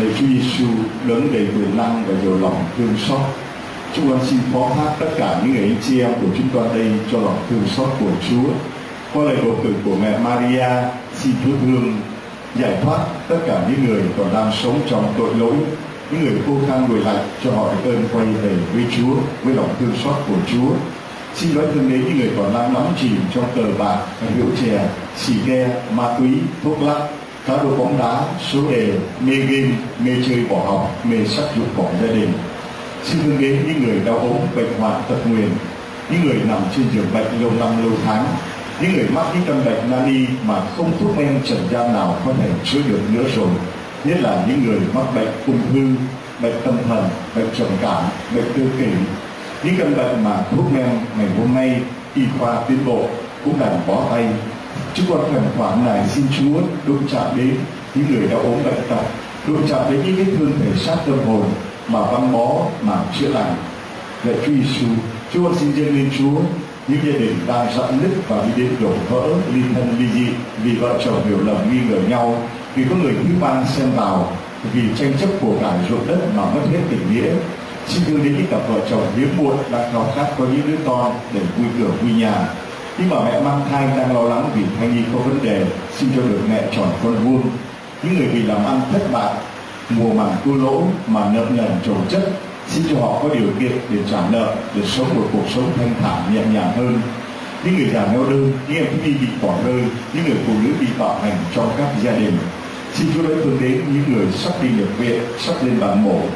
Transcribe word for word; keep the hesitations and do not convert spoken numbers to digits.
Lạy Chúa Giêsu đấng đầy quyền năng và giàu lòng thương xót, chúng con xin phó thác tất cả những người anh chị em của chúng con đây cho lòng thương xót của Chúa. Qua lời cầu cử của mẹ Maria, xin Chúa thương giải thoát tất cả những người còn đang sống trong tội lỗi, những người khô khan nguội lạnh, cho họ được ơn quay về với Chúa với lòng thương xót của Chúa. Xin nói thương đến những người còn đang nắm chìm trong cờ bạc, rượu chè, xì ke, ma túy, thuốc lắc, cá độ bóng đá, số đề, mê game, mê chơi bỏ học, mê sắc dục vọng gia đình. Xin thương đến những người đau ốm, bệnh hoạn, tật nguyền, những người nằm trên giường bệnh lâu năm lâu tháng, những người mắc những căn bệnh nan y mà không thuốc men trần gian nào có thể chữa được nữa rồi, nhất là những người mắc bệnh ung thư, bệnh tâm thần, bệnh trầm cảm, bệnh tự kỷ, những căn bệnh mà thuốc men ngày hôm nay y khoa tiến bộ cũng đành bó tay. Chúng con khẩn khoản này xin Chúa đụng chạm đến những người đau ốm bệnh tật, đụng chạm đến những vết thương thể xác tâm hồn mà băng bó mà chữa lành. Lạy Chúa Giêsu, chúng con xin dâng lên Chúa những gia đình đang rạn nứt và đi đến đổ vỡ, ly thân ly dị vì vợ chồng hiểu lầm nghi ngờ nhau, vì có người thứ ba xen vào, vì tranh chấp của cải ruộng đất mà mất hết tình nghĩa. Xin thương đến những cặp vợ chồng hiếm muộn đang khao khát có những đứa con để vui cửa vui nhà, nhưng mà mẹ mang thai đang lo lắng vì thai nhi có vấn đề, xin cho được mẹ tròn con vuông. Những người vì làm ăn thất bại, mùa màng thua lỗ mà nợ nần chồng chất, xin cho họ có điều kiện để trả nợ, để sống một cuộc sống thanh thản nhẹ nhàng hơn. Những người già neo đơn, những em thiếu nhi bị bỏ rơi, những người phụ nữ bị bạo hành trong các gia đình, xin Chúa đã thương đến những người sắp đi nhập viện, sắp lên bàn mổ,